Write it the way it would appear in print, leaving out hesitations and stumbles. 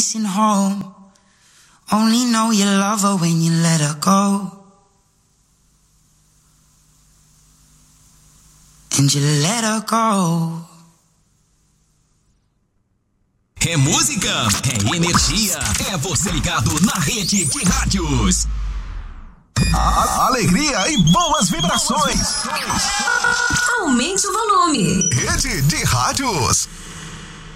missing home. Only know you love her when you let her go. And you let her go. É música, é energia, é você ligado na rede de rádios. Alegria e boas vibrações. Aumente o volume. Rede de rádios.